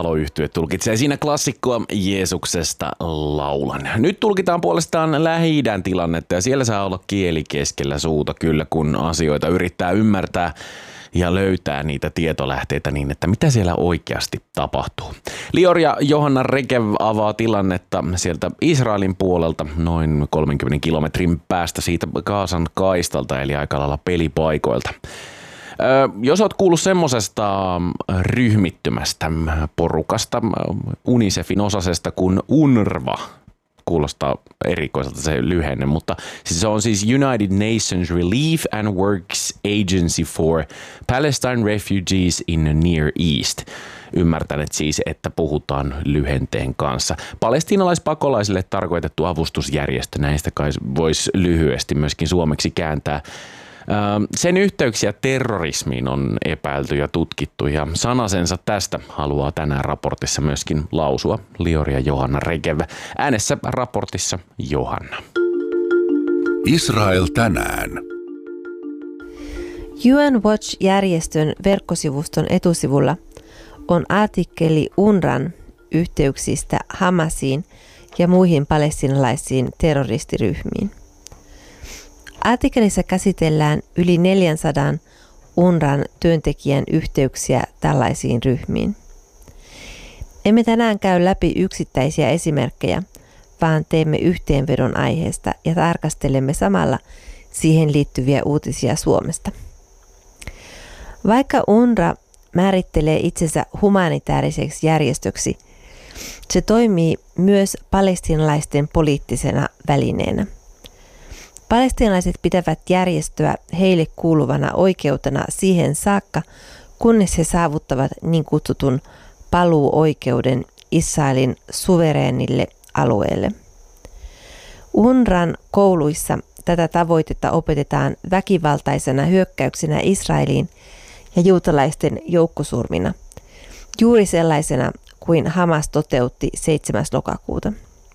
taloyhtye tulkitsee siinä klassikkoa Jeesuksesta laulan. Nyt tulkitaan puolestaan Lähi-idän tilannetta ja siellä saa olla kieli keskellä suuta kyllä, kun asioita yrittää ymmärtää ja löytää niitä tietolähteitä niin, että mitä siellä oikeasti tapahtuu. Lior ja Johanna Regev avaa tilannetta sieltä Israelin puolelta noin 30 kilometrin päästä siitä Gazan kaistalta, eli aika lailla pelipaikoilta. Jos oot kuullut semmosesta ryhmittymästä porukasta, UNICEFin osasesta kuin UNRWA, kuulostaa erikoiselta se lyhenne, mutta se on siis United Nations Relief and Works Agency for Palestine Refugees in the Near East. Ymmärtäneet siis, että puhutaan lyhenteen kanssa. Palestiinalaispakolaisille tarkoitettu avustusjärjestö, näistä kai voisi lyhyesti myöskin suomeksi kääntää. Sen yhteyksiä terrorismiin on epäilty ja tutkittu ja sanasensa tästä haluaa tänään raportissa myöskin lausua Lior ja Johanna Regev. Äänessä raportissa Johanna. Israel tänään. UN Watch-järjestön verkkosivuston etusivulla on artikkeli UNRWAn yhteyksistä Hamasiin ja muihin palestiinalaisiin terroristiryhmiin. Artikkelissa käsitellään yli 400 UNRWAn työntekijän yhteyksiä tällaisiin ryhmiin. Emme tänään käy läpi yksittäisiä esimerkkejä, vaan teemme yhteenvedon aiheesta ja tarkastelemme samalla siihen liittyviä uutisia Suomesta. Vaikka UNRWA määrittelee itsensä humanitaariseksi järjestöksi, se toimii myös palestiinalaisten poliittisena välineenä. Palestiinalaiset pitävät järjestöä heille kuuluvana oikeutena siihen saakka, kunnes he saavuttavat niin kutsutun paluuoikeuden Israelin suvereenille alueelle. UNRWAn kouluissa tätä tavoitetta opetetaan väkivaltaisena hyökkäyksenä Israeliin ja juutalaisten joukkosurmina, juuri sellaisena kuin Hamas toteutti 7. lokakuuta.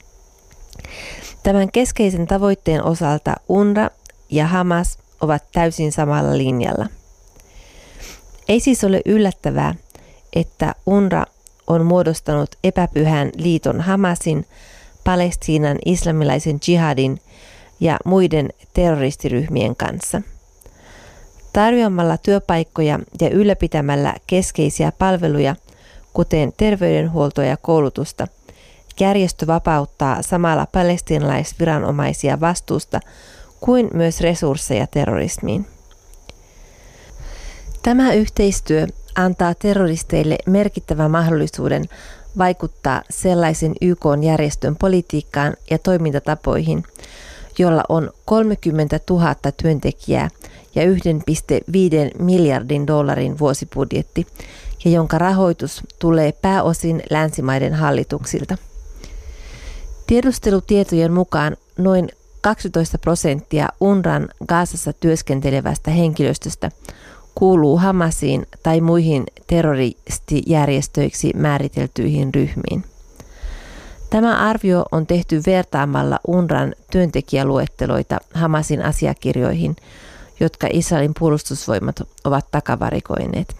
Tämän keskeisen tavoitteen osalta UNRWA ja Hamas ovat täysin samalla linjalla. Ei siis ole yllättävää, että UNRWA on muodostanut epäpyhän liiton Hamasin, Palestiinan islamilaisen jihadin ja muiden terroristiryhmien kanssa. Tarjoamalla työpaikkoja ja ylläpitämällä keskeisiä palveluja, kuten terveydenhuoltoa ja koulutusta, järjestö vapauttaa samalla palestiinalaisviranomaisia vastuusta kuin myös resursseja terrorismiin. Tämä yhteistyö antaa terroristeille merkittävän mahdollisuuden vaikuttaa sellaisen YK-järjestön politiikkaan ja toimintatapoihin, jolla on 30 000 työntekijää ja 1,5 miljardin dollarin vuosibudjetti ja jonka rahoitus tulee pääosin länsimaiden hallituksilta. Tiedustelutietojen mukaan noin 12% UNRWAn Gazassa työskentelevästä henkilöstöstä kuuluu Hamasiin tai muihin terroristijärjestöiksi määriteltyihin ryhmiin. Tämä arvio on tehty vertaamalla UNRWAn työntekijäluetteloita Hamasin asiakirjoihin, jotka Israelin puolustusvoimat ovat takavarikoineet.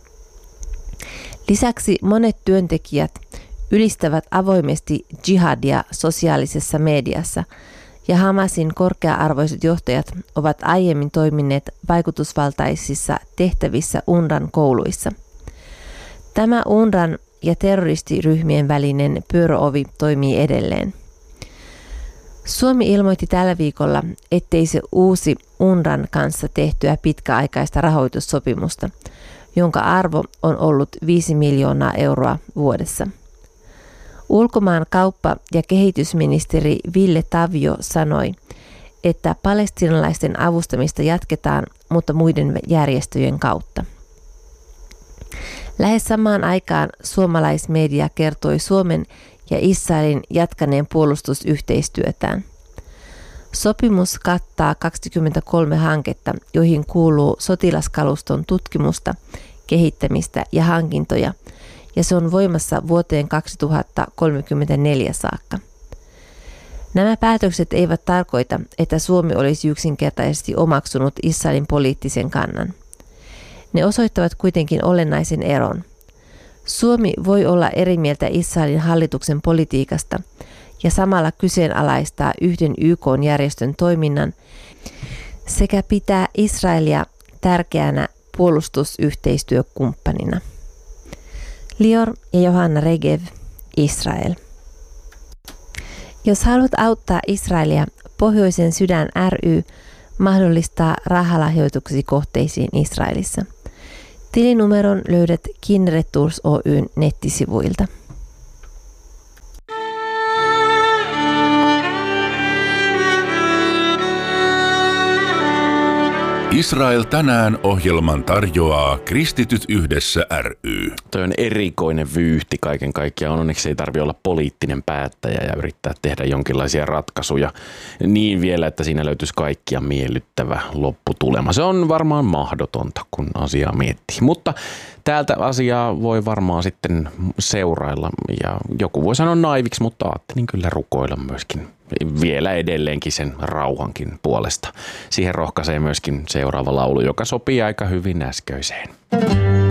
Lisäksi monet työntekijät ylistävät avoimesti jihadia sosiaalisessa mediassa ja Hamasin korkea-arvoiset johtajat ovat aiemmin toimineet vaikutusvaltaisissa tehtävissä UNRWAn kouluissa. Tämä UNRWAn ja terroristiryhmien välinen pyöröovi toimii edelleen. Suomi ilmoitti tällä viikolla, ettei se uusi UNRWAn kanssa tehtyä pitkäaikaista rahoitussopimusta, jonka arvo on ollut 5 miljoonaa euroa vuodessa. Ulkomaan kauppa- ja kehitysministeri Ville Tavio sanoi, että palestiinalaisten avustamista jatketaan, mutta muiden järjestöjen kautta. Lähes samaan aikaan suomalaismedia kertoi Suomen ja Israelin jatkaneen puolustusyhteistyötään. Sopimus kattaa 23 hanketta, joihin kuuluu sotilaskaluston tutkimusta, kehittämistä ja hankintoja, ja se on voimassa vuoteen 2034 saakka. Nämä päätökset eivät tarkoita, että Suomi olisi yksinkertaisesti omaksunut Israelin poliittisen kannan. Ne osoittavat kuitenkin olennaisen eron. Suomi voi olla eri mieltä Israelin hallituksen politiikasta ja samalla kyseenalaistaa yhden YK-järjestön toiminnan sekä pitää Israelia tärkeänä puolustusyhteistyökumppanina. Lior ja Johanna Regev, Israel. Jos haluat auttaa Israelia, Pohjoisen sydän ry mahdollistaa rahalahjoituksesi kohteisiin Israelissa. Tilinumeron löydät Kindred Tours Oyn nettisivuilta. Israel tänään -ohjelman tarjoaa Kristityt yhdessä ry. Toi on erikoinen vyyhti kaiken kaikkiaan. Onneksi ei tarvitse olla poliittinen päättäjä ja yrittää tehdä jonkinlaisia ratkaisuja niin vielä, että siinä löytyisi kaikkia miellyttävä lopputulema. Se on varmaan mahdotonta, kun asiaa miettii. Mutta täältä asiaa voi varmaan sitten seurailla ja joku voi sanoa naiviksi, mutta ajattelin kyllä rukoilla myöskin vielä edelleenkin sen rauhankin puolesta. Siihen rohkaisee myöskin seuraava laulu, joka sopii aika hyvin äskeiseen.